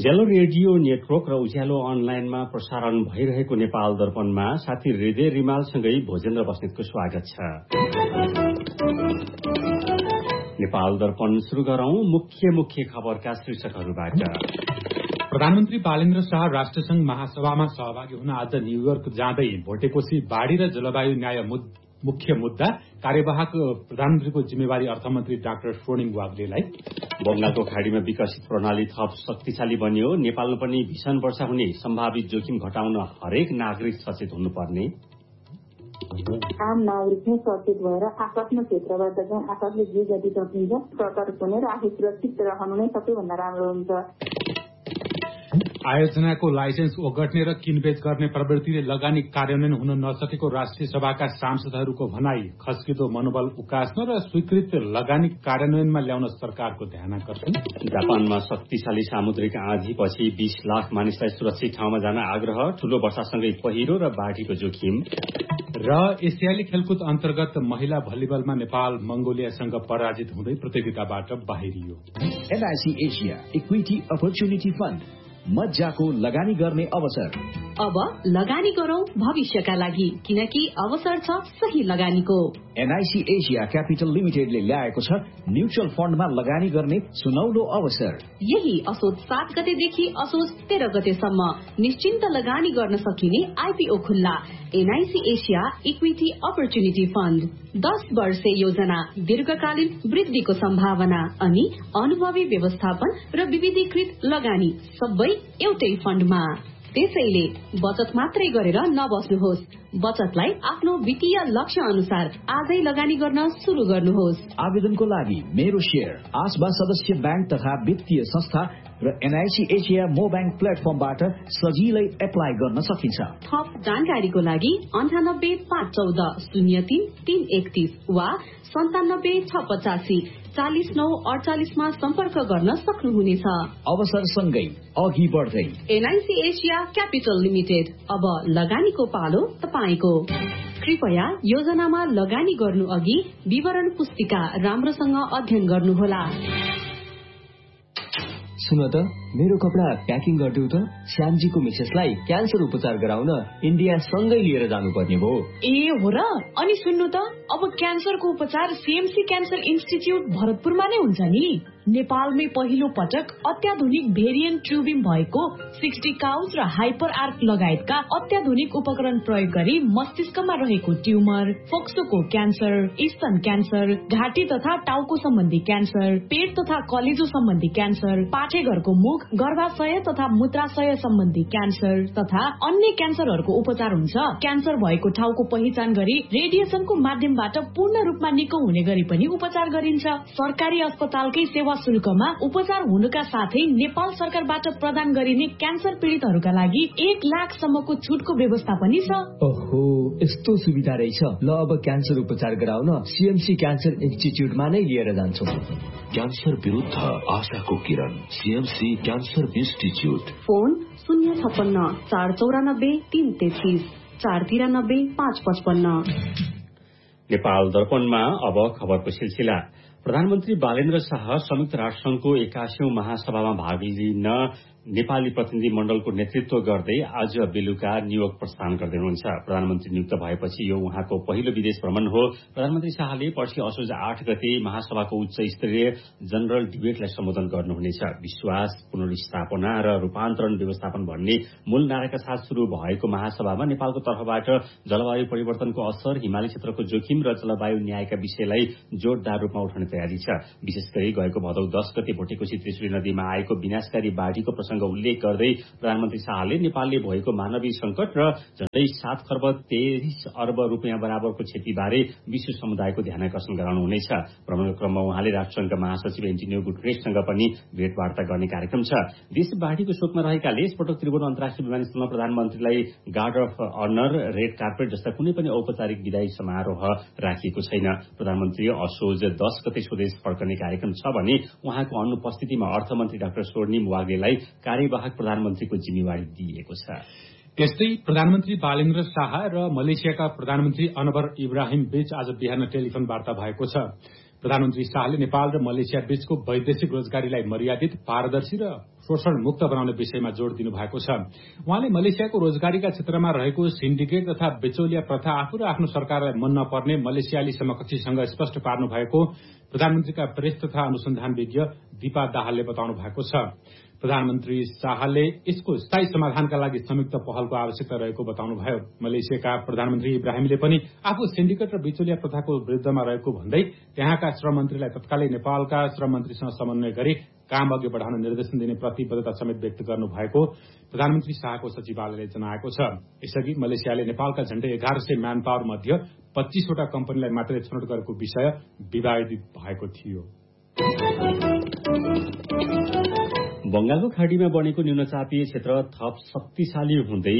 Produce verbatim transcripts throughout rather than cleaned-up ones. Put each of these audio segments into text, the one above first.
उज्यालो radio network र उज्यालो अनलाइनमा प्रसारण भइरहेको नेपाल दर्पणमा साथी हृदय रिमालसँगै भोजेन्द्र बस्नेतको स्वागत छ। नेपाल दर्पण सुरु गरौं मुख्य मुख्य खबरका शीर्षकहरूबाट। प्रधानमन्त्री बालेन्द्र शाह राष्ट्रसंघ महासभामा सहभागी हुन आज न्यूयोर्क जाँदै भोटेकोशी बाढ़ी र जलवायु न्याय मुख्य मुद्दा, कार्यवाहक प्रधानमन्त्रीको जिम्मेवारी अर्थमन्त्री डाक्टर स्वर्णिम वाग्लेलाई। बंगालको खाड़ीमा विकसित प्रणाली थप शक्तिशाली बन्यो, नेपालमा पनि भीषण वर्षा हुने सम्भावित जोखिम घटाउन हरेक नागरिक सचेत हुनुपर्ने। आम नागरिक नै सचेत भएर आफ्नो क्षेत्रबाट चाहिँ आफूले जे जति सकिन्छ सतर्क हुने र आफू सुरक्षित रहनु नै सबैभन्दा राम्रो हुन्छ। आयोजनाको लाइसेन्स ओगट्ने र किनबेच गर्ने प्रवृत्तिले लगानी कार्यान्वयन हुन नसकेको राष्ट्रिय सभाका सांसदहरूको भनाई, खस्किदो मनोबल उकास्न र स्वीकृत लगानी कार्यान्वयनमा ल्याउन सरकारको ध्यानाकर्षण। जापानमा शक्तिशाली सामुद्रिक आँधीपछि बीस लाख मानिसलाई सुरक्षित ठाउँमा जान आग्रह, ठूलो वर्षासँगै पहिरो र बाढ़ीको जोखिम। र एसियाली खेलकुद अन्तर्गत महिला भलिबलमा नेपाल मंगोलियासँग पराजित हुँदै प्रतियोगिताबाट बाहिरियो। NIC Asia equity opportunity fund, मज्जाको लगानी गर्ने अवसर। अब लगानी गरौं भविष्यका लागि, किनकि अवसर छ सही लगानीको। एनआईसी एसिया क्यापिटल लिमिटेडले ल्याएको छ म्युचुअल फण्डमा लगानी गर्ने सुनौलो अवसर। यही असोज सात गतेदेखि असोज तेह्र गतेसम्म निश्चिन्त लगानी गर्न सकिने आईपीओ खुल्ला। NIC Asia equity opportunity fund, दस वर्षे योजना, दीर्घकालीन वृद्धिको सम्भावना अनि अनुभवी व्यवस्थापन र विविधीकृत लगानी सबै एउटै फण्डमा। त्यसैले बचत मात्रै गरेर नबस्नुहोस्, बचतलाई आफ्नो वित्तीय लक्ष्य अनुसार आजै लगानी गर्न शुरू गर्नुहोस्। आवेदनको लागि मेरो शेयर, आसबा सदस्य बैंक तथा वित्तीय संस्था र एनआईसी एसिया मो बैंक प्लेटफर्मबाट सजिलै एप्लाई गर्न सकिन्छ। थप जानकारीको लागि अन्ठानब्बे पाँच चौध शून्य तीन तीन एकतीस वा सन्तानब्बे छ पचासी चालिस नौ अडचालिसमा सम्पर्क गर्न सक्नुहुनेछ। अवसरसँगै अघि बढ्दै एनआईसी एसिया क्यापिटल लिमिटेड, अब लगानीको पालो तपाईँको। कृपया योजनामा लगानी गर्नु अघि विवरण पुस्तिका राम्रोसँग अध्ययन गर्नुहोला। सुन त, मेरो कपडा प्याकिङ गरिदेऊ त। श्यामजीको मिसेसलाई क्यान्सर उपचार गराउन इन्डिया सँगै लिएर जानुपर्ने भयो। ए हो र? अनि सुन्नु त, अब क्यान्सरको उपचार सीएमसी क्यान्सर इन्स्टिच्युट भरतपुरमा नै हुन्छ नि। नेपालमै पहिलो पटक अत्याधुनिक भेरिएन्ट ट्युबिङ भएको सिक्सटी काउज र हाइपर आर्क लगायतका अत्याधुनिक उपकरण प्रयोग गरी मस्तिष्कमा रहेको ट्युमर, फोक्सोको क्यान्सर, स्तन क्यान्सर, घाँटी तथा टाउको सम्बन्धी क्यान्सर, पेट तथा कलेजो सम्बन्धी क्यान्सर, पाठेघरको मुख, गर्भाशय तथा मूत्राशय सम्बन्धी क्यान्सर तथा अन्य क्यान्सरहरूको उपचार हुन्छ। क्यान्सर भएको ठाउँको पहिचान गरी रेडिएसनको माध्यमबाट पूर्ण रूपमा निको हुने गरी पनि उपचार गरिन्छ। सरकारी अस्पतालकै सेवा शुल्कमा उपचार हुनुका साथै नेपाल सरकारबाट प्रदान गरिने क्यान्सर पीड़ितहरूका लागि एक लाखसम्मको छुटको व्यवस्था पनि छ। ओहो, यस्तो सुविधा रहेछ। ल, अब क्यान्सर उपचार गराउन सीएमसी क्यान्सर इन्स्टिच्युटमा नै लिएर जान्छौँ। क्यान्सर विरुद्ध आशाको किरण, सीएमसी क्यान्सर इन्स्टिच्युट। फोन शून्य छप्पन्न चार चौरानब्बे तीन तेत्तीस चार तिरानब्बे पाँच पचपन्न। नेपाल दर्पणमा अब खबरको सिलसिला। प्रधानमन्त्री बालेन्द्र शाह संयुक्त राष्ट्रसंघको एकासीौं महासभामा भाग लिन नेपाली प्रतिनिधि मण्डलको नेतृत्व गर्दै आज बेलुका न्यूयोर्क प्रस्थान गर्दै हुनुहुन्छ। प्रधानमन्त्री नियुक्त भएपछि यो उहाँको पहिलो विदेश भ्रमण हो। प्रधानमन्त्री शाहले पर्सि असोज आठ गते महासभाको उच्च स्तरीय जनरल डिबेटलाई सम्बोधन गर्नुहुनेछ। विश्वास, पुनर्स्थापना र रूपान्तरण व्यवस्थापन भन्ने मूल नाराका साथ शुरू भएको महासभामा नेपालको तर्फबाट जलवायु परिवर्तनको असर, हिमाली क्षेत्रको जोखिम र जलवायु न्यायका विषयलाई जोरदार रूपमा उठाउने तयारी छ। विशेष गरी गएको भदौ दस गते भोटेकोशी त्रिशुली नदीमा आएको विनाशकारी बाढ़ीको प्रसंग उल्लेख गर्दै प्रधानमन्त्री शाहले नेपालले भएको मानवीय संकट र झण्डै सात खर्ब तेइस अर्ब रूपियाँ बराबरको क्षतिबारे विश्व समुदायको ध्यानाकर्षण गराउनुहुनेछ। भ्रमणको क्रममा उहाँले राष्ट्रसंघका महासचिव एन्टोनियो गुटेरेससँग पनि भेटवार्ता गर्ने कार्यक्रम छ। देश बाढ़ीको शोकमा रहेकाले यसपटक त्रिभुवन अन्तर्राष्ट्रिय विमानस्थलमा प्रधानमन्त्रीलाई guard of honour, red carpet जस्ता कुनै पनि औपचारिक विदायी समारोह राखिएको छैन। प्रधानमन्त्री असोज दस गते स्वदेश फर्कने कार्यक्रम छ भने उहाँको अनुपस्थितिमा अर्थमन्त्री डाक्टर स्वर्णिम वाग्लेलाई कार्यवाहक प्रधानमन्त्रीको जिम्मेवारी दिइएको छ। त्यस्तै प्रधानमन्त्री बालेन्द्र शाह र मलेसियाका प्रधानमन्त्री अनवर इब्राहिम बीच आज बिहान टेलिफोन वार्ता भएको छ। प्रधानमन्त्री शाहले नेपाल र मलेसिया बीचको वैदेशिक रोजगारीलाई मर्यादित, पारदर्शी र शोषण मुक्त बनाउने विषयमा जोड़ दिनु भएको छ। उहाँले मलेसियाको रोजगारीका क्षेत्रमा रहेको सिन्डिकेट तथा बिचौलिया प्रथा आफू र आफ्नो सरकारलाई मन नपर्ने मलेसियाली समकक्षीसँग स्पष्ट पार्नु भएको प्रधानमन्त्रीका प्रेस तथा अनुसन्धान विज्ञ दीपा दाहालले बताउनु भएको छ। प्रधानमन्त्री शाहले यसको स्थायी समाधानका लागि संयुक्त पहलको आवश्यकता रहेको बताउनुभयो। मलेसियाका प्रधानमन्त्री इब्राहिमले पनि आफू सिन्डिकेट र बिचौलिया प्रथाको विरुद्धमा रहेको भन्दै त्यहाँका श्रम मन्त्रीलाई तत्कालै नेपालका श्रम मन्त्रीसँग समन्वय गरी काम अघि बढाउन निर्देशन दिने प्रतिबद्धता समेत व्यक्त गर्नु भएको प्रधानमन्त्री शाहको सचिवालयले जनाएको छ। यसअघि मलेसियाले नेपालका झण्डै एघार सय म्यान पावर मध्ये पच्चीसवटा कम्पनीलाई मात्रै छनौट गरेको विषय विवादित भएको थियो। बंगालको खाडीमा बनेको न्यूनचापीय क्षेत्र थप शक्तिशाली हुँदै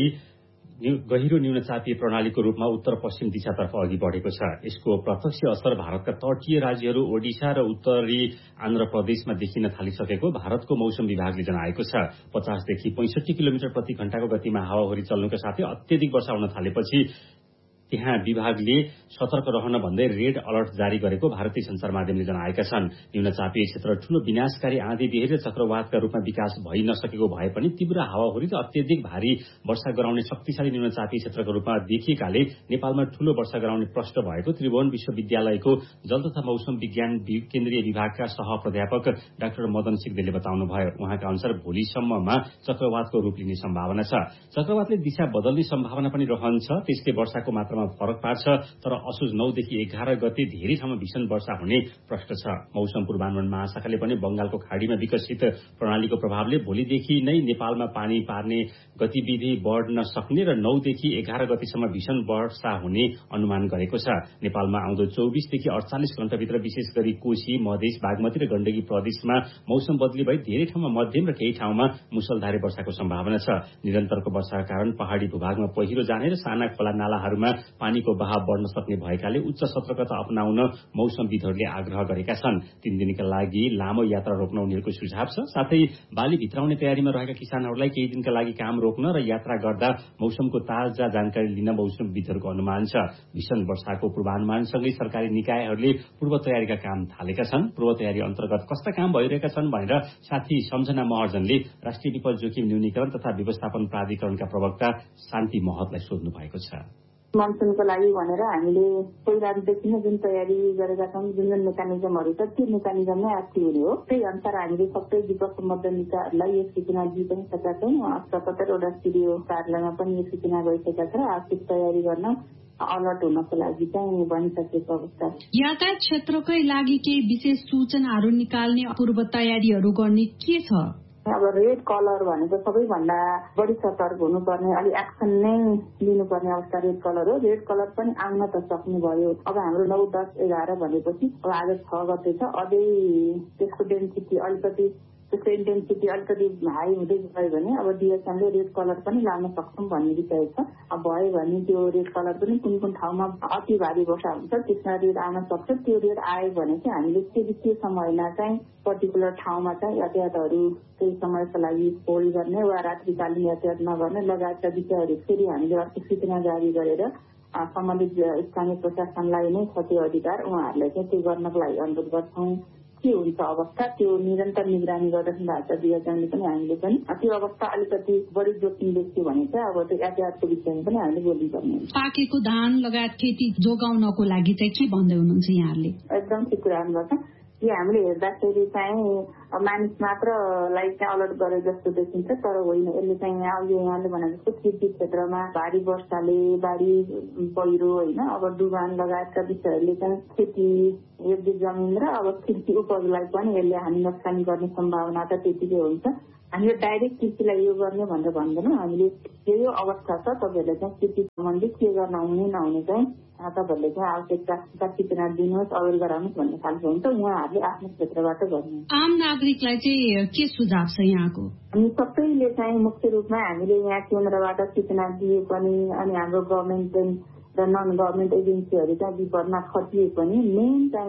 गहिरो न्यूनचापीय प्रणालीको रूपमा उत्तर पश्चिम दिशातर्फ अघि बढेको छ। यसको प्रत्यक्ष असर भारतका तटीय राज्यहरू ओडिशा र उत्तरी आन्ध्र प्रदेशमा देखिन थालिसकेको भारतको मौसम विभागले जनाएको छ। पचासदेखि पैंसठी किलोमिटर प्रति घण्टाको गतिमा हावाहुरी चल्नुका साथै अत्यधिक वर्षा हुन थालेपछि त्यहाँ विभागले सतर्क रहन भन्दै रेड अलर्ट जारी गरेको भारतीय संचार माध्यमले जनाएका छन्। न्यूनचापीय क्षेत्र ठूलो विनाशकारी आँधी बेहरी र चक्रवातका रूपमा विकास भइ नसकेको भए पनि तीव्र हावाहुरी र अत्यधिक भारी वर्षा गराउने शक्तिशाली न्यूनचापीय क्षेत्रको रूपमा देखिएकाले नेपालमा ठूलो वर्षा गराउने प्रश्न भएको त्रिभुवन विश्वविद्यालयको जल तथा मौसम विज्ञान केन्द्रीय विभागका सह प्राध्यापक डाक्टर मदन सिग्देलले बताउनुभयो। उहाँका अनुसार भोलिसम्ममा चक्रवातको रूप लिने सम्भावना छ। चक्रवातले दिशा बदल्ने सम्भावना पनि रहन्छ। त्यसले वर्षाको मात्रामा फरक पार्छ, तर असोज नौदेखि एघार गते धेरै ठाउँमा भीषण वर्षा हुने प्रश्न छ। मौसम पूर्वानुमान महाशाखाले पनि बंगालको खाडीमा विकसित प्रणालीको प्रभावले भोलिदेखि नै नेपालमा पानी पार्ने गतिविधि बढ्न सक्ने र नौदेखि एघार गतेसम्म भीषण वर्षा हुने अनुमान गरेको छ। नेपालमा आउँदो चौबिसदेखि अडचालिस घण्टाभित्र विशेष गरी कोशी, मधेस, बागमती र गण्डकी प्रदेशमा मौसम बदली भई धेरै ठाउँमा मध्यम र केही ठाउँमा मुसलधारे वर्षाको सम्भावना छ। निरन्तरको वर्षाका कारण पहाड़ी भूभागमा पहिरो जाने र साना खोला नालाहरूमा पानीको बहाव बढ्न सक्ने भएकाले उच्च सतर्कता अपनाउन मौसमविदहरूले आग्रह गरेका छन्। तीन दिनका लागि लामो यात्रा रोक्न उनीहरूको सुझाव छ। साथै बाली भित्राउने तयारीमा रहेका किसानहरूलाई केही दिनका लागि काम रोक्न र यात्रा गर्दा मौसमको ताजा जानकारी लिन मौसमविदहरूको अनुमान छ। भीषण वर्षाको पूर्वानुमानसँगै सरकारी निकायहरूले पूर्व तयारीका काम थालेका छन्। पूर्व तयारी अन्तर्गत कस्ता काम भइरहेका छन् भनेर साथी सम्झना महर्जनले राष्ट्रिय विपद जोखिम न्यूनीकरण तथा व्यवस्थापन प्राधिकरणका प्रवक्ता शान्ति महतलाई सोध्नु भएको छ। मनसुनको लागि भनेर हामीले पहिलादेखि नै जुन तयारी गरेका छौँ, जुन जुन मेकानिजमहरू छ त्यो मेकानिजम नै एक्टिभ हुने हो। त्यही अनुसार हामीले सबै विपद सम्बद्ध निकायहरूलाई एक सूचना दिइ पनि सकेका छौँ। सतहत्तरवटा सिडिओ कार्यालयमा पनि एक सूचना गइसकेका छ। आर्थिक तयारी गर्न अलर्ट हुनको लागि चाहिँ भनिसकेको अवस्था। यातायात क्षेत्रकै लागि केही विशेष सूचनाहरू निकाल्ने पूर्व तयारीहरू गर्ने के छ? अब रेड कलर भनेको सबैभन्दा बढी सतर्क हुनुपर्ने, अलि एक्सन नै लिनुपर्ने अवस्था रेड कलर हो। रेड कलर पनि आउन त सक्ने भयो। अब हाम्रो नौ दस एघार भनेपछि अब आज छ गते छ, अझै त्यसको डेन्सिटी अलिकति त्यसको इन्टेन्सिटी अलिकति हाई हुँदै गयो भने अब डिएसएमले रेड कलर पनि लाउन सक्छौँ भन्ने विषय छ। अब भयो भने त्यो रेड कलर पनि कुन कुन ठाउँमा अति भारी वर्षा हुन्छ त्यसमा रेड आउन सक्छ। त्यो रेड आयो भने चाहिँ हामीले त्यो त्यो समयमा चाहिँ पर्टिकुलर ठाउँमा चाहिँ यातायातहरू केही समयको लागि होल्ड गर्ने वा रात्रिकालीन यातायात नगर्ने लगायतका विषयहरू फेरि हामीले अर्को सूचना जारी गरेर सम्बन्धित स्थानीय प्रशासनलाई नै छ त्यो अधिकार, उहाँहरूलाई चाहिँ त्यो गर्नको लागि अनुरोध गर्छौँ। के हुन्छ अवस्था त्यो निरन्तर निगरानी गर्दाखेरि भाषा डिएसएमले पनि हामीले पनि त्यो अवस्था अलिकति बढी जोखिम देखियो भने चाहिँ अब त्यो यातायातको विषयमा पनि हामीले बोल्नुपर्ने हुन्छ। पाकेको धान लगायत खेती जोगाउनको लागि चाहिँ के भन्दै हुनुहुन्छ यहाँहरूले? एकदम ठिक कुरा गर्छ। यो हामीले हेर्दाखेरि चाहिँ मानिस मात्रलाई चाहिँ अलर्ट गरे जस्तो देखिन्छ, तर होइन। यसले चाहिँ यहाँ यो यहाँले भने जस्तो कृषि क्षेत्रमा भारी वर्षाले, बाढी पहिरो होइन, अब डुबान लगायतका विषयहरूले चाहिँ खेती योग्य जमिन र अब कृषि उपजलाई पनि यसले हानि नोक्सानी गर्ने सम्भावना त त्यतिकै हुन्छ। हामीले डाइरेक्ट कृषिलाई यो गर्ने भनेर भन्दैनौँ। हामीले यो यो अवस्था छ, तपाईँहरूले चाहिँ कृषि सम्बन्धी के गर्न हुने नहुने चाहिँ तपाईँहरूले चाहिँ आवश्यकता सूचना दिनुहोस्, अवेर गराउनुहोस् भन्ने खालको हुन्छ। उहाँहरूले आफ्नो क्षेत्रबाट गर्नु। आम नागरिकलाई चाहिँ के सुझाव छ यहाँको? अनि सबैले चाहिँ मुख्य रूपमा हामीले यहाँ केन्द्रबाट सूचना दिए पनि अनि हाम्रो गभर्मेन्ट र नन गभर्मेन्ट एजेन्सीहरू चाहिँ विपदमा खटिए पनि मेन चाहिँ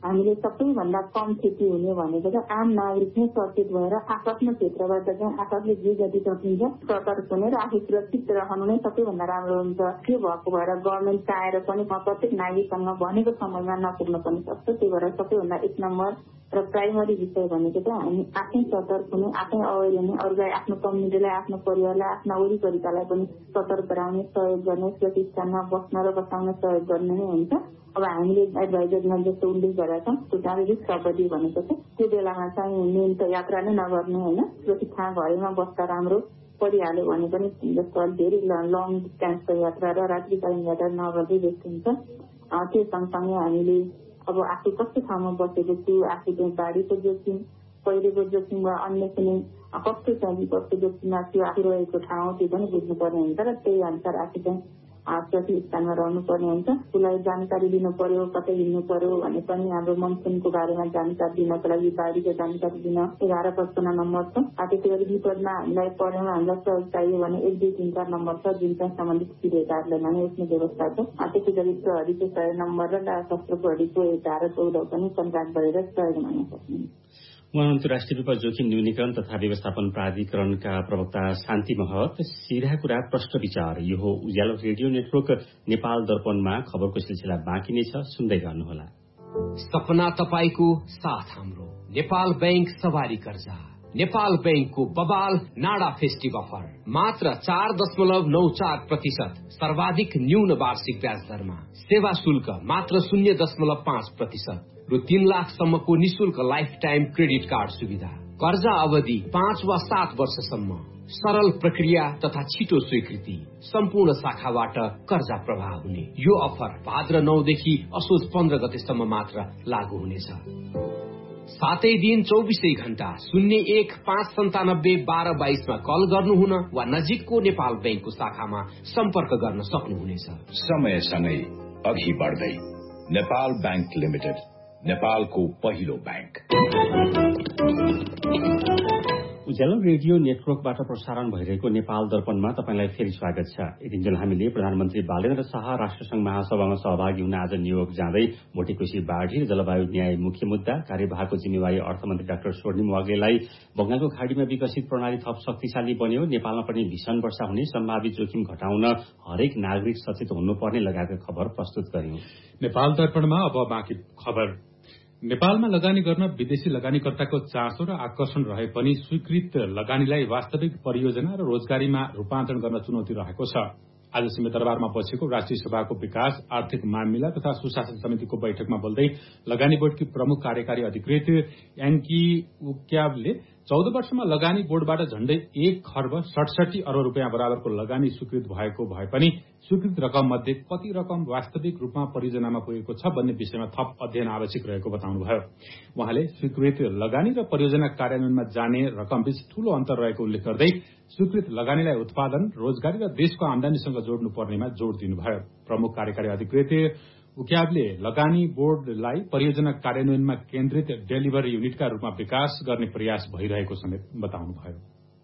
हामीले सबैभन्दा कम क्षति हुने भनेको चाहिँ आम नागरिक नै सचेत भएर आफ्नो क्षेत्रबाट चाहिँ आफूले जे जति सकिन्छ सतर्क हुने र आफू सुरक्षित रहनु नै सबैभन्दा राम्रो हुन्छ। त्यो भएको भएर गभर्मेन्ट चाहेर पनि प्रत्येक नागरिकसँग भनेको समयमा नपुग्न पनि सक्छ। त्यही भएर सबैभन्दा एक नम्बर र प्राइमरी विषय भनेको चाहिँ हामी आफै सतर्क हुने, आफै अवेर हुने, अरूलाई, आफ्नो कम्युनिटीलाई, आफ्नो परिवारलाई, आफ्ना वरिपरिकालाई पनि सतर्क गराउने, सहयोग गर्ने, सुरक्षित स्थानमा बस्न र बसाउन सहयोग गर्ने नै हुन्छ। अब हामीले एडभाइजरमा जस्तो उल्लेख गरेका छौँ त्यो चाहिँ रिस्क अवधि भनेको चाहिँ त्यो बेलामा चाहिँ मेन त यात्रा नै नगर्ने होइन, सुरक्षित ठाउँ घरैमा बस्दा राम्रो परिहाल्यो भने पनि जस्तो धेरै लङ डिस्टेन्सको यात्रा र रात्रिकालीन यात्रा नगर्दै बेस्ट हुन्छ। त्यो सँगसँगै हामीले अब आफू कस्तो ठाउँमा बसेको छु, आफू चाहिँ बाढीको जोखिम, पहिरोको जोखिम वा अन्य कुनै कस्तो चाहिँ विपदको जोखिममा छु, आफू रहेको ठाउँ त्यो पनि बुझ्नुपर्ने हुन्छ र त्यही अनुसार आफू चाहिँ सुरक्षित स्थानमा रहनुपर्ने हुन्छ। उसलाई जानकारी दिनु पर्यो, कतै हिँड्नु पर्यो भने पनि हाम्रो मनसुनको बारेमा जानकारी दिनको लागि बाढीको जानकारी दिन एघार पचपन्न नम्बर छ। त्यसै गरी विपदमा हामीलाई परेमा हामीलाई सहयोग चाहियो भने एक दुई तिन चार नम्बर छ जुन चाहिँ सम्बन्धित पीडितहरूलाई नै यसमा व्यवस्था छ। त्यसै गरी प्रहरीको सय नम्बर र सशस्त्र प्रहरीको एघार चौध पनि कन्ट्याक्ट गरेर सहयोग माग्न सक्नुहुन्छ। अन्तर्राष्ट्रिय विपद जोखिम न्यूनीकरण तथा व्यवस्थापन प्राधिकरणका प्रवक्ता शान्ति महत। सीधा कुरा प्रश्न विचार यो हो उज्यालो रेडियो नेटवर्क नेपाल दर्पणमा खबरको सिलसिला बाँकी नै छ, सुन्दै गर्नुहोला। सपना तपाईको साथ हाम्रो नेपाल बैंक सवारी कर्जा, नेपाल बैंकको बबाल नाडा फेस्टिभ अफर मात्र चार दशमलव नौ चार प्रतिशत सर्वाधिक न्यून वार्षिक ब्याज दरमा, सेवा शुल्क मात्र शून्य दशमलव पाँच प्रतिशत रु तीन लाखसम्मको निशुल्क लाइफ टाइम क्रेडिट कार्ड सुविधा, कर्जा अवधि पाँच वा सात वर्षसम्म, सरल प्रक्रिया तथा छिटो स्वीकृति, सम्पूर्ण शाखाबाट कर्जा प्रवाह हुने। यो अफर भाद्र नौदेखि असोज पन्ध्र गतेसम्म मात्र लागू हुनेछ। सातै दिन चौबिसै घण्टा शून्य एक पाँच सन्तानब्बे बाह्र बाइसमा कल गर्नुहुन वा नजिकको नेपाल बैंकको शाखामा सम्पर्क गर्न सक्नुहुनेछ। समयसँगै अघि बढ्दै नेपाल बैंक लिमिटेड, नेपालको पहिलो बैंक। उज्यालो रेडियो नेटवर्कबाट प्रसारण भइरहेको नेपाल दर्पणमा तपाईंलाई फेरि स्वागत छ। यतिन्जेल हामीले प्रधानमन्त्री बालेन्द्र शाह राष्ट्रसंघ महासभामा सहभागी हुन आज न्यूयोर्क जाँदै भोटेकोशी बाढ़ी र जलवायु न्याय मुख्य मुद्दा, कार्यभारको जिम्मेवारी अर्थमन्त्री डाक्टर स्वर्णिम वाग्लेलाई बंगालको खाड़ीमा विकसित प्रणाली थप शक्तिशाली बन्यो, नेपालमा पनि भीषण वर्षा हुने सम्भावित जोखिम घटाउन हरेक नागरिक सचेत हुनुपर्ने लगायतका खबर प्रस्तुत गर्यौं। नेपाल दर्पणमा अब बाँकी खबर। नेपालमा लगानी गर्न विदेशी लगानीकर्ताको चासो र आकर्षण रहे पनि स्वीकृत लगानीलाई वास्तविक परियोजना र रोजगारीमा रूपान्तरण गर्न चुनौती रहेको छ। आज सिंहदरबारमा बसेको राष्ट्रिय सभाको विकास, आर्थिक मामिला तथा सुशासन समितिको बैठकमा बोल्दै लगानी बोर्डकी प्रमुख कार्यकारी अधिकृत याङ्की उक्यावले चौध वर्षमा लगानी बोर्डबाट झण्डै एक खर्ब सडसठी अर्ब रूपियाँ बराबरको लगानी स्वीकृत भएको भए पनि स्वीकृत रकम मध्ये कति रकम वास्तविक रूपमा परियोजनामा पुगेको छ भन्ने विषयमा थप अध्ययन आवश्यक रहेको बताउनुभयो। उहाँले स्वीकृत लगानी र परियोजना कार्यान्वयनमा जाने रकमबीच ठूलो अन्तर रहेको उल्लेख गर्दै स्वीकृत लगानीलाई उत्पादन, रोजगारी र देशको आमदानीसँग जोड्नु पर्नेमा जोड़ दिनुभयो। प्रमुख कार्यकारी अधिकृत उक्यावले लगानी बोर्डलाई परियोजना कार्यान्वयनमा केन्द्रित डेलिभरी युनिटका रूपमा विकास गर्ने प्रयास भइरहेको समेत बताउनुभयो।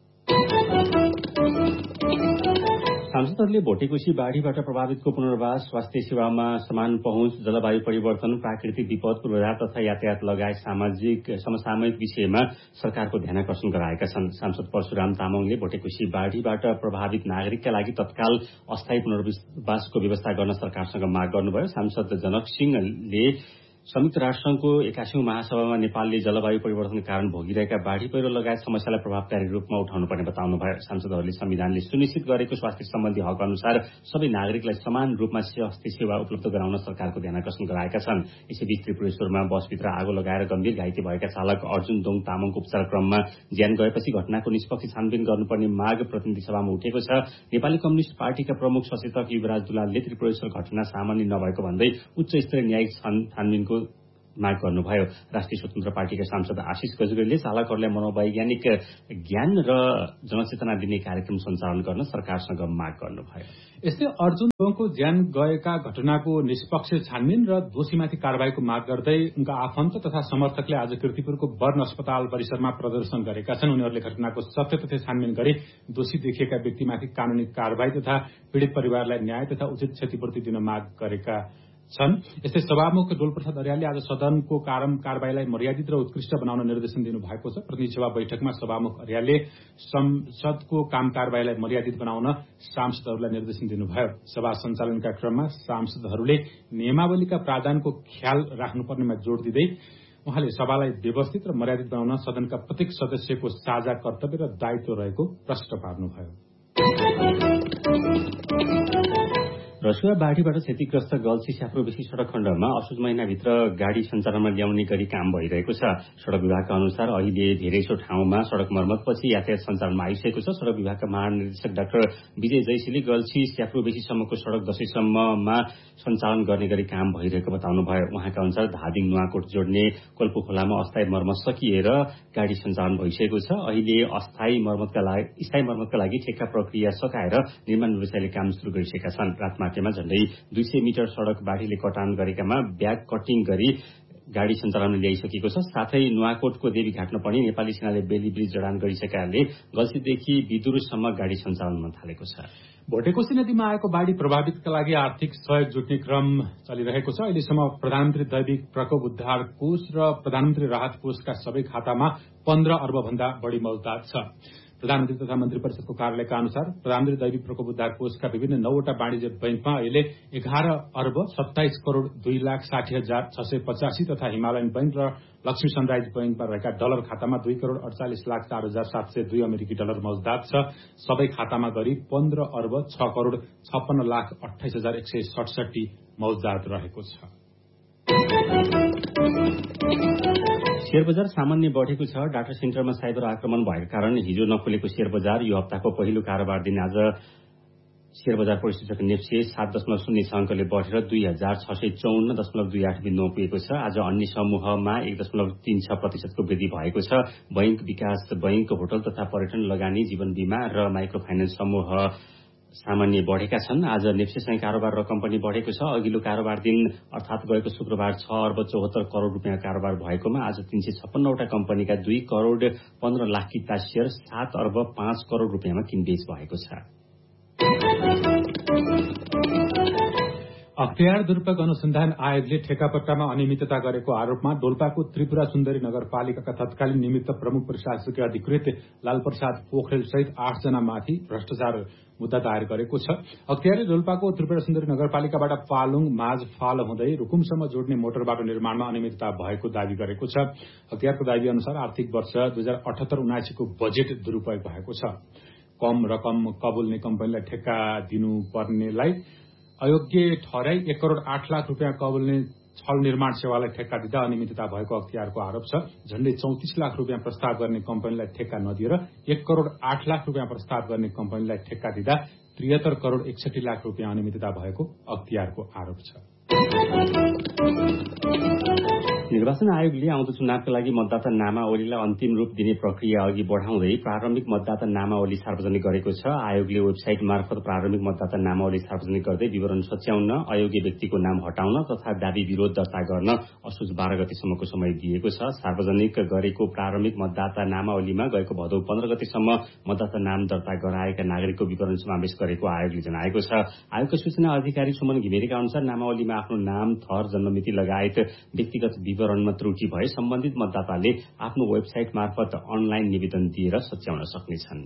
सांसदहरूले भोटेकोशी बाढ़ीबाट प्रभावितको पुनर्वास, स्वास्थ्य सेवामा समान पहुँच, जलवायु परिवर्तन, प्राकृतिक विपद, पूर्वाधार तथा यातायात लगायत सामाजिक समसामयिक विषयमा सरकारको ध्यानाकर्षण गराएका छन्। सांसद परशुराम तामाङले भोटेकोशी बाढ़ीबाट प्रभावित नागरिकका लागि तत्काल अस्थायी पुनर्वासको व्यवस्था गर्न सरकारसँग माग गर्नुभयो। सांसद जनक सिंहले संयुक्त राष्ट्रसंघको एकासीौं महासभामा नेपालले जलवायु परिवर्तनका कारण भोगिरहेका बाढ़ी पहिरो लगायत समस्यालाई प्रभावकारी रूपमा उठाउनुपर्ने बताउनुभयो। सांसदहरूले संविधानले सुनिश्चित गरेको स्वास्थ्य सम्बन्धी हक अनुसार सबै नागरिकलाई समान रूपमा स्वास्थ्य सेवा उपलब्ध गराउन सरकारको ध्यानाकर्षण गराएका छन्। यसैबीच त्रिपुरेश्वरमा बसभित्र आगो लगाएर गम्भीर घाइते भएका चालक अर्जुन दोङ तामाङको उपचार क्रममा ज्यान गएपछि घटनाको निष्पक्ष छानबिन गर्नुपर्ने माग प्रतिनिधि सभामा उठेको छ। नेपाली कम्युनिष्ट पार्टीका प्रमुख सचेतक युवराज दुलालले त्रिपुरेश्वर घटना सामान्य नभएको भन्दै उच्च स्तरीय न्यायिक छानबिनको माग गर्नुभयो। राष्ट्रिय स्वतन्त्र पार्टीका सांसद आशिष गजगरीले चालकहरूलाई मनोवैज्ञानिक ज्ञान र जनचेतना दिने कार्यक्रम सञ्चालन गर्न सरकारसँग माग गर्नुभयो। यस्तै अर्जुन दोङको ज्यान गएका घटनाको निष्पक्ष छानबिन र दोषीमाथि कारवाहीको माग गर्दै उनका आफन्त तथा समर्थकले आज कीर्तिपुरको बर्न अस्पताल परिसरमा प्रदर्शन गरेका छन्। उनीहरूले घटनाको सत्य तथ्य छानबिन गरी दोषी देखिएका व्यक्तिमाथि कानूनी कारवाही तथा पीड़ित परिवारलाई न्याय तथा उचित क्षतिपूर्ति दिन माग गरेका छन्। यस्तै सभामुख डोलप्रसाद अर्यालले आज सदनको काम कार्यवाहीलाई मर्यादित र उत्कृष्ट बनाउन निर्देशन दिनुभएको छ। प्रतिनिधि सभा बैठकमा सभामुख अर्यालले संसदको काम कार्यवाहीलाई मर्यादित बनाउन सांसदहरूलाई निर्देशन दिनुभयो। सभा सञ्चालनका क्रममा सांसदहरूले नियमावलीका प्रावधानको ख्याल राख्नुपर्नेमा जोड़ दिँदै उहाँले सभालाई व्यवस्थित र मर्यादित बनाउन सदनका प्रत्येक सदस्यको साझा कर्तव्य र दायित्व रहेको प्रश्न पार्नुभयो। रसुवा बाढीबाट क्षतिग्रस्त गल्छी स्याफ्रोबेसी सड़क खण्डमा असोज महिनाभित्र गाड़ी सञ्चालनमा ल्याउने गरी काम भइरहेको छ। सड़क विभागका अनुसार अहिले धेरैसो ठाउँमा सड़क मर्मतपछि यातायात सञ्चालनमा आइसकेको छ। सड़क विभागका महानिर्देशक डाक्टर विजय जयशीले गल्छी स्याफ्रोबेसीसम्मको सड़क दशैंसम्ममा सञ्चालन गर्ने गरी काम भइरहेको बताउनुभयो। उहाँका अनुसार धादिङ नुवाकोट जोड्ने कोल्पो खोलामा अस्थायी मर्मत सकिएर गाड़ी सञ्चालन भइसकेको छ। अहिले अस्थायी मर्मतका लागि स्थायी मर्मतका लागि ठेक्का प्रक्रिया सकाएर निर्माण व्यवसायले काम शुरू गरिसकेका छन्। रातमाटेमा झण्डै दुई सय मिटर सड़क बाढीले कटान गरेकामा ब्याक कटिङ गरी गाड़ी सञ्चालनमा ल्याइसकेको छ। साथै नुवाकोटको देवीघाटमा पनि नेपाली सेनाले बेली ब्रिज जडान गरिसकेकाले गल्छीदेखि बिदुरसम्म गाड़ी सञ्चालन हुन थालेको छ। भोटेकोशी नदीमा आएको बाढ़ी प्रभावितका लागि आर्थिक सहयोग जुट्ने क्रम चलिरहेको छ। अहिलेसम्म प्रधानमन्त्री दैविक प्रकोप उद्धार कोष र प्रधानमन्त्री राहत कोषका सबै खातामा पन्ध्र अर्ब भन्दा बढ़ी मौजदात छ। प्रधानमन्त्री तथा मन्त्री परिषदको कार्यालयका अनुसार प्रधानमन्त्री दैविक प्रकोप उद्धार कोषका विभिन्न नौवटा वाणिज्य बैंकमा अहिले एघार अर्ब सत्ताइस करोड़ दुई लाख साठी हजार छ सय पचासी तथा हिमालयन बैंक र लक्ष्मी सनराइज बैंकमा रहेका डलर खातामा दुई करोड़ अड़चालिस लाख चार हजार सात सय दुई अमेरिकी डलर मौजदात छ। सबै खातामा गरी पन्ध्र अर्ब छ करोड़ छप्पन्न लाख अठाइस हजार एक सय सडसठी मौजदात रहेको छ। शेयर बजार सामान्य बढ़ेको छ। डाटा सेन्टरमा साइबर आक्रमण भएका कारण हिजो नखुलेको शेयर बजार यो हप्ताको पहिलो कारोबार दिन आज शेयर बजार परिसूचक नेप्से सात दशमलव शून्य छ अंकले बढ़ेर दुई हजार छ सय चौन्न दशमलव दुई आठ बिन्दुमा पुगेको छ। आज अन्य समूहमा एक दशमलव तीन छ प्रतिशतको वृद्धि भएको छ। बैंक, विकास बैंक, होटल तथा पर्यटन लगानी, जीवन बीमा र माइक्रो फाइनान्स समूह सामान्य बढ़ेका छन्। आज नेप्सेसँग कारोबार रकम पनि बढ़ेको छ। अघिल्लो कारोबार दिन अर्थात गएको शुक्रबार छ अर्ब चौहत्तर करोड़ रुपियाँ कारोबार भएकोमा आज तीन सय छप्पन्नवटा कम्पनीका दुई करोड़ पन्ध्र लाख किता शेयर सात अर्ब पाँच करोड़ रुपियाँमा किनबेच भएको छ। अख्तियार दुरूपयोग अनुसन्धान आयोगले ठेकापट्टामा अनियमितता गरेको आरोपमा डोल्पाको त्रिपुरा सुन्दरी नगरपालिकाका तत्कालीन निमित्त प्रमुख प्रशासकीय अधिकृत लालप्रसाद पोखरेल सहित आठ जना माथि भ्रष्टाचार मुद्दा दायर गरेको छ। अख्तियारले डोल्पाको त्रिपुरा सुन्दरी नगरपालिकाबाट पालुङ माझ फाल हुँदै रुकुमसम्म जोड्ने मोटर बाटो निर्माणमा अनियमितता भएको दावी गरेको छ। अख्तियारको दावी अनुसार आर्थिक वर्ष दुई हजार अठहत्तर उनासीको बजेट दुरूपयोग भएको छ। कम रकम कबुल्ने कम्पनीलाई ठेक्का दिनुपर्नेलाई अयोग्य ठहराई एक करोड़ आठ लाख रुपियाँ कबुल्ने छल निर्माण सेवालाई ठेक्का दिँदा अनियमितता भएको अख्तियारको आरोप छ। झण्डै चौतिस लाख रुपियाँ प्रस्ताव गर्ने कम्पनीलाई ठेक्का नदिएर एक करोड़ आठ लाख रुपियाँ प्रस्ताव गर्ने कम्पनीलाई ठेक्का दिँदा त्रिहत्तर करोड़ एकसठी लाख रुपियाँ अनियमितता भएको अख्तियारको आरोप छ। निर्वाचन आयोगले आउँदो चुनावका लागि मतदाता नामावलीलाई अन्तिम रूप दिने प्रक्रिया अघि बढ़ाउँदै प्रारम्भिक मतदाता नामावली सार्वजनिक गरेको छ। आयोगले वेबसाइट मार्फत प्रारम्भिक मतदाता नामावली सार्वजनिक गर्दै विवरण सच्याउन, अयोग्य व्यक्तिको नाम हटाउन तथा दावी विरोध दर्ता गर्न असोज बाह्र गतेसम्मको समय दिएको छ। सार्वजनिक गरेको प्रारम्भिक मतदाता नामावलीमा गएको भदौ पन्ध्र गतेसम्म मतदाता नाम दर्ता गराएका नागरिकको विवरण समावेश गरेको आयोगले जनाएको छ। आयोगका सूचना अधिकारी सुमन घिमिरेका अनुसार नामावलीमा आफ्नो नाम, थर, जन्ममिति लगायत व्यक्तिगत विवरणमा त्रुटि भए सम्बन्धित मतदाताले आफ्नो वेबसाइट मार्फत अनलाइन निवेदन दिएर सच्याउन सक्नेछन्।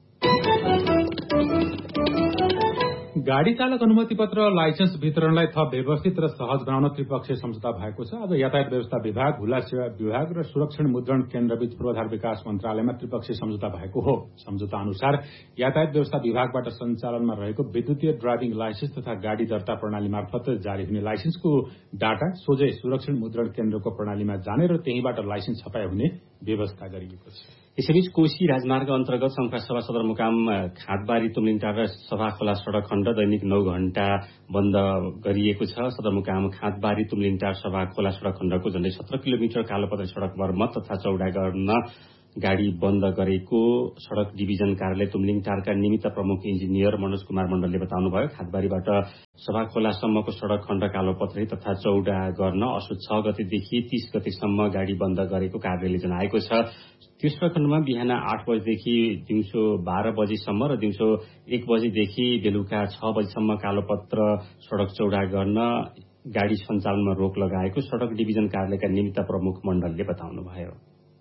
गाड़ी चालक अनुमति पत्र लाइसेन्स वितरणलाई थप व्यवस्थित र सहज बनाउन त्रिपक्षीय सम्झौता भएको छ। आज यातायात व्यवस्था विभाग, हुला सेवा विभाग र सुरक्षण मुद्रण केन्द्रबीच पूर्वाधार विकास मन्त्रालयमा त्रिपक्षीय सम्झौता भएको हो। सम्झौता अनुसार यातायात व्यवस्था विभागबाट सञ्चालनमा रहेको विद्युतीय ड्राइभिङ लाइसेन्स तथा गाड़ी दर्ता प्रणाली मार्फत जारी हुने लाइसेन्सको डाटा सोझै सुरक्षण मुद्रण केन्द्रको प्रणालीमा जाने र त्यहीबाट लाइसेन्स छपाई हुने व्यवस्था गरिएको छ। यसैबीच कोशी राजमार्ग अन्तर्गत शंखरासभा सदरमुकाम खाँदबारी तुमलिङटार र सभाखोला सड़क खण्ड दैनिक नौ घण्टा बन्द गरिएको छ। सदरमुकाम खाँदबारी तुमलिङटार सभाखोला सड़क खण्डको झण्डै सत्र किलोमिटर कालोपत्रे सड़क मर्मत तथा चौडा गर्न गाड़ी बन्द गरेको सड़क डिभिजन कार्यालय तुमलिङटारका निमित्त प्रमुख इन्जिनियर मनोज कुमार मण्डलले बताउनुभयो। खाँदबारीबाट सभाखोलासम्मको सड़क खण्ड कालोपत्रे तथा चौडा गर्न असोज छ गतेदेखि तीस गतेसम्म गाड़ी बन्द गरेको कार्यालयले जनाएको छ। त्यो सड़क खण्डमा बिहान आठ बजेदेखि दिउँसो बाह्र बजेसम्म र दिउँसो एक बजेदेखि बेलुका छ बजेसम्म कालोपत्र सड़क चौडा गर्न गाड़ी सञ्चालनमा रोक लगाएको सड़क डिभिजन कार्यालयका निमित्त प्रमुख मण्डलले बताउनुभयो।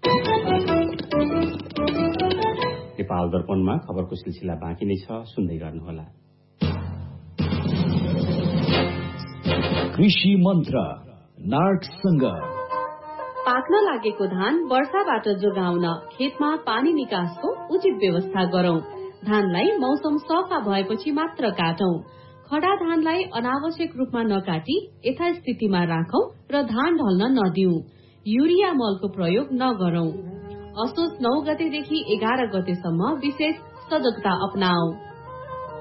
नेपाल दर्पणमा खबरको सिलसिला बाँकी नै छ, सुन्दै गर्नुहोला। कृषि मन्त्र नार्कसँग पाक्न लागेको धान वर्षाबाट जोगाउन खेतमा पानी निकासको उचित व्यवस्था गरौं। धानलाई मौसम सफा भएपछि मात्र काटौं। खडा धानलाई अनावश्यक रूपमा नकाटी यथास्थितिमा राखौं र धान ढल्न नदिऊ। युरिया मलको प्रयोग नगरौं। असोज नौ गतेदेखि एघार गतेसम्म विशेष सजगता अपनाऊ।